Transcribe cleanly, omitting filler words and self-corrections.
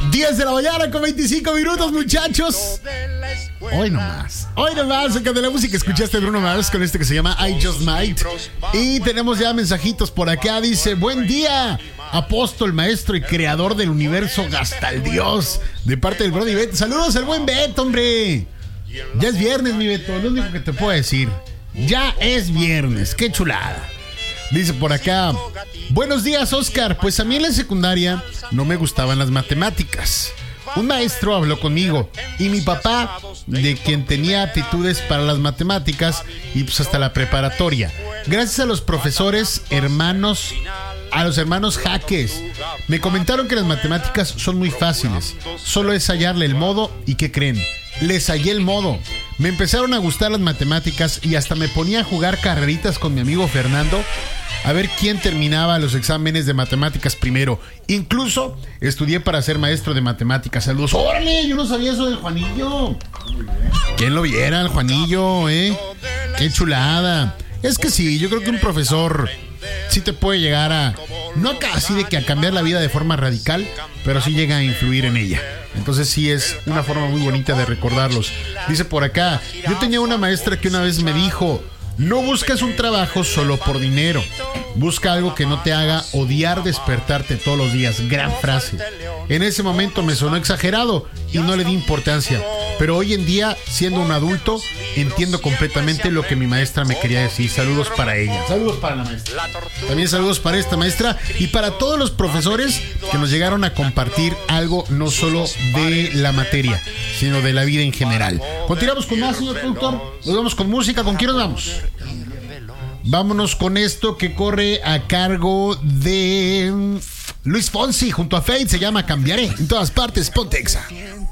10 de la mañana con 25 minutos, muchachos. Hoy nomás, acá de la música escuchaste a Bruno Mars con este que se llama I Just Might. Y tenemos ya mensajitos por acá. Dice: buen día, apóstol, maestro y creador del universo Gastaldios, de parte del Brody Beto. Saludos al buen Beto, hombre. Ya es viernes, mi Beto, lo único que te puedo decir. Ya es viernes, qué chulada. Dice por acá: buenos días, Oscar. Pues a mí en la secundaria no me gustaban las matemáticas. Un maestro habló conmigo y mi papá, de quien tenía aptitudes para las matemáticas, y pues hasta la preparatoria. Gracias a los profesores, a los hermanos Jaques, me comentaron que las matemáticas son muy fáciles. Solo es hallarle el modo. ¿Y qué creen? Les hallé el modo. Me empezaron a gustar las matemáticas y hasta me ponía a jugar carreritas con mi amigo Fernando a ver quién terminaba los exámenes de matemáticas primero. Incluso estudié para ser maestro de matemáticas. Saludos. ¡Órale! Yo no sabía eso del Juanillo. ¿Quién lo viera, el Juanillo, ¡Qué chulada! Es que sí, yo creo que un profesor sí te puede llegar a, no casi de que a cambiar la vida de forma radical, pero sí llega a influir en ella. Entonces sí es una forma muy bonita de recordarlos. Dice por acá: yo tenía una maestra que una vez me dijo: no busques un trabajo solo por dinero. Busca algo que no te haga odiar despertarte todos los días. Gran frase. En ese momento me sonó exagerado y no le di importancia. Pero hoy en día, siendo un adulto, entiendo completamente lo que mi maestra me quería decir. Saludos para ella. Saludos para la maestra. También saludos para esta maestra y para todos los profesores que nos llegaron a compartir algo no solo de la materia, sino de la vida en general. Continuamos con más, señor productor. Nos vamos con música. ¿Con quién nos vamos? Vámonos con esto que corre a cargo de Luis Fonsi junto a Fate. Se llama Cambiaré. En todas partes, Ponte Exa.